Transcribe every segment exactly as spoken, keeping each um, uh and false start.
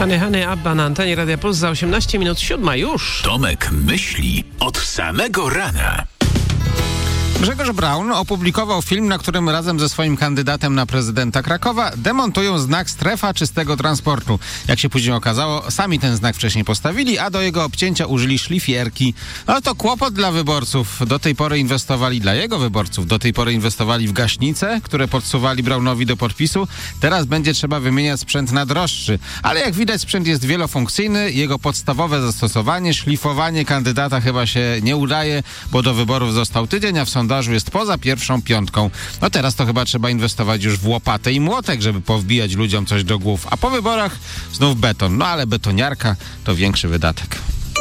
Hany, Hany, Abba na antenie Radia Plus za osiemnaście minut siódma już. Tomek myśli od samego rana. Grzegorz Braun opublikował film, na którym razem ze swoim kandydatem na prezydenta Krakowa demontują znak strefa czystego transportu. Jak się później okazało, sami ten znak wcześniej postawili, a do jego obcięcia użyli szlifierki. No to kłopot dla wyborców. Do tej pory inwestowali, dla jego wyborców, do tej pory inwestowali w gaśnice, które podsuwali Braunowi do podpisu. Teraz będzie trzeba wymieniać sprzęt na droższy. Ale jak widać, sprzęt jest wielofunkcyjny. Jego podstawowe zastosowanie, szlifowanie kandydata chyba się nie udaje, bo do wyborów został tydzień, a w sondażu jest poza pierwszą piątką. No teraz to chyba trzeba inwestować już w łopatę i młotek, żeby powbijać ludziom coś do głów. A po wyborach znów beton. No ale betoniarka to większy wydatek.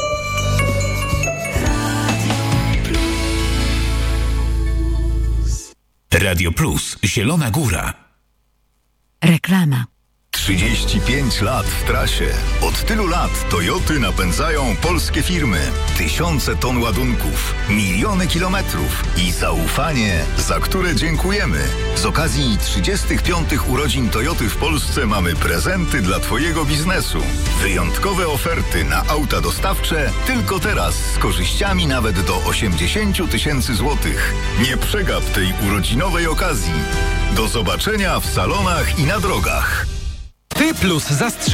Radio Plus, Zielona Góra. Reklama. trzydzieści pięć lat w trasie. Od tylu lat Toyoty napędzają polskie firmy. Tysiące ton ładunków, miliony kilometrów i zaufanie, za które dziękujemy. Z okazji trzydziestych piątych urodzin Toyoty w Polsce mamy prezenty dla Twojego biznesu. Wyjątkowe oferty na auta dostawcze tylko teraz z korzyściami nawet do osiemdziesiąt tysięcy złotych. Nie przegap tej urodzinowej okazji. Do zobaczenia w salonach i na drogach. Ty plus zastrze